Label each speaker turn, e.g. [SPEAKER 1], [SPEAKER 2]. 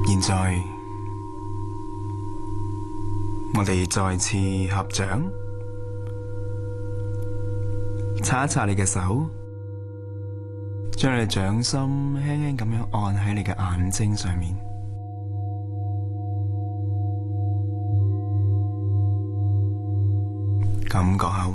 [SPEAKER 1] 現在我哋再次合掌，擦一擦你嘅手，將你嘅掌心輕輕咁樣按喺你嘅眼睛上面，感覺下